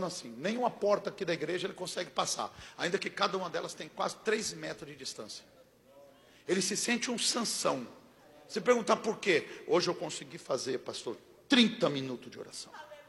passando assim. Nenhuma porta aqui da igreja ele consegue passar. Ainda que cada uma delas tem quase 3 metros de distância. Ele se sente um Sansão. Se perguntar por quê? Hoje eu consegui fazer, pastor, 30 minutos de oração.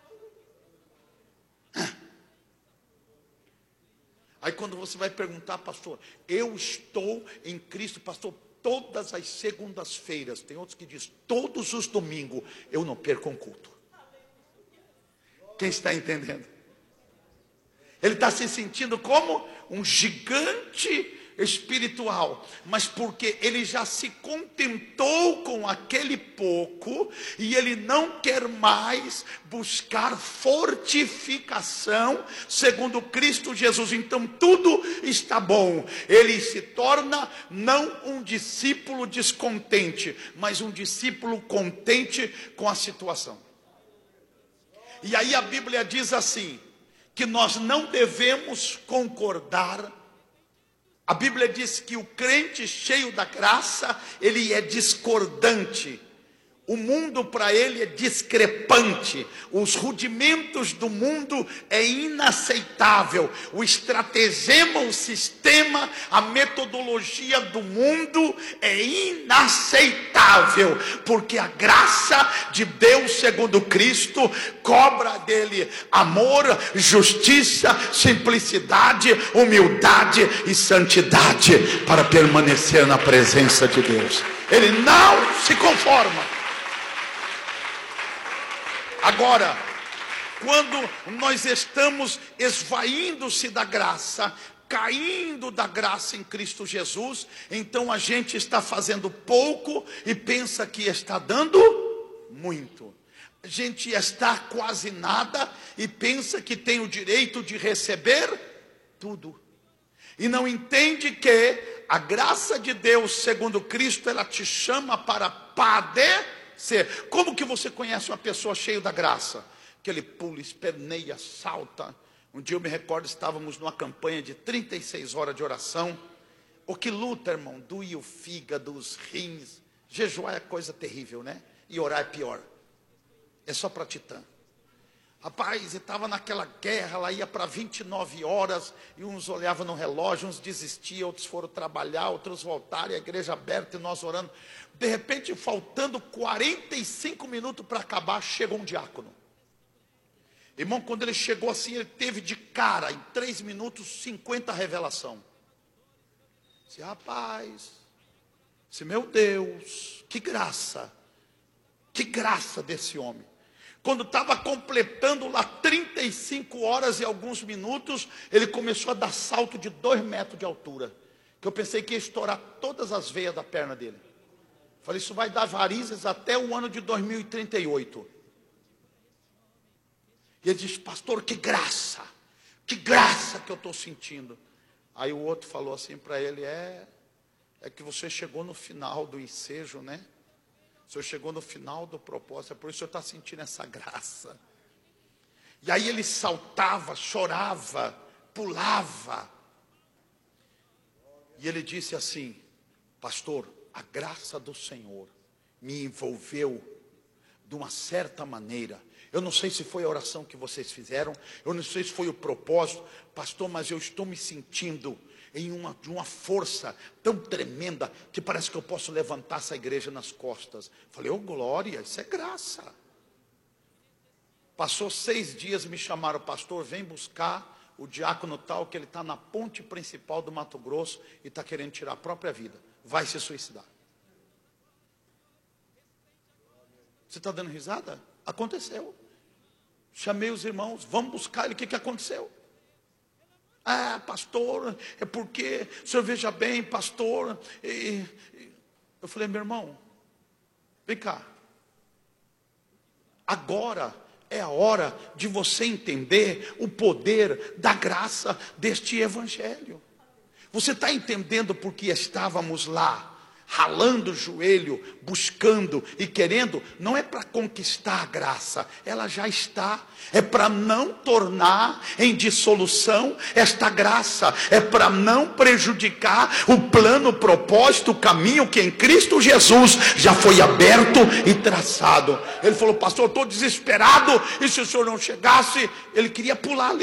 Aí quando você vai perguntar, pastor, eu estou em Cristo, pastor, todas as segundas-feiras. Tem outros que dizem, todos os domingos, eu não perco um culto. Quem está entendendo? Ele está se sentindo como um gigante espiritual, mas porque ele já se contentou com aquele pouco, e ele não quer mais buscar fortificação segundo Cristo Jesus. Então tudo está bom. Ele se torna não um discípulo descontente, mas um discípulo contente com a situação. E aí a Bíblia diz assim, que nós não devemos concordar. A Bíblia diz que o crente cheio da graça, ele é discordante. O mundo para ele é discrepante. Os rudimentos do mundo é inaceitável. O estratagema, o sistema, a metodologia do mundo é inaceitável. Porque a graça de Deus segundo Cristo cobra dele amor, justiça, simplicidade, humildade e santidade para permanecer na presença de Deus. Ele não se conforma. Agora, quando nós estamos esvaindo-se da graça, caindo da graça em Cristo Jesus, então a gente está fazendo pouco e pensa que está dando muito. A gente está quase nada e pensa que tem o direito de receber tudo. E não entende que a graça de Deus, segundo Cristo, ela te chama para padecer. Como que você conhece uma pessoa cheia da graça? Que ele pula, esperneia, salta. Um dia eu me recordo, estávamos numa campanha de 36 horas de oração. O que luta, irmão? Doía o fígado, os rins. Jejuar é coisa terrível, né? E orar é pior. É só para titã. Rapaz, estava naquela guerra, ela ia para 29 horas, e uns olhavam no relógio, uns desistiam, outros foram trabalhar, outros voltaram, e a igreja aberta e nós orando. De repente, faltando 45 minutos para acabar, chegou um diácono. Irmão, quando ele chegou assim, ele teve de cara, em 3 minutos, 50 revelação. Disse, rapaz, disse, meu Deus, que graça desse homem. Quando estava completando lá 35 horas e alguns minutos, ele começou a dar salto de 2 metros de altura. Que eu pensei que ia estourar todas as veias da perna dele. Falei, isso vai dar varizes até o ano de 2038. E ele disse, pastor, que graça que eu estou sentindo. Aí o outro falou assim para ele, é que você chegou no final do ensejo, né? O senhor chegou no final do propósito, é por isso que o senhor está sentindo essa graça. E aí ele saltava, chorava, pulava. E ele disse assim, pastor, a graça do Senhor me envolveu de uma certa maneira. Eu não sei se foi a oração que vocês fizeram, eu não sei se foi o propósito, pastor, mas eu estou me sentindo de uma força tão tremenda, que parece que eu posso levantar essa igreja nas costas. Falei, oh glória, isso é graça. Passou 6 dias, me chamaram, pastor, vem buscar o diácono tal, que ele está na ponte principal do Mato Grosso, e está querendo tirar a própria vida, vai se suicidar. Você está dando risada? Aconteceu. Chamei os irmãos, vamos buscar ele, o que aconteceu? Ah, pastor, é porque, o senhor veja bem, pastor. Eu falei, meu irmão, vem cá. Agora é a hora de você entender o poder da graça deste evangelho. Você está entendendo porque estávamos lá, ralando o joelho, buscando e querendo? Não é para conquistar a graça, ela já está. É para não tornar em dissolução esta graça, é para não prejudicar o plano, o propósito, o caminho que em Cristo Jesus já foi aberto e traçado. Ele falou, pastor, eu estou desesperado, e se o senhor não chegasse? Ele queria pular ali.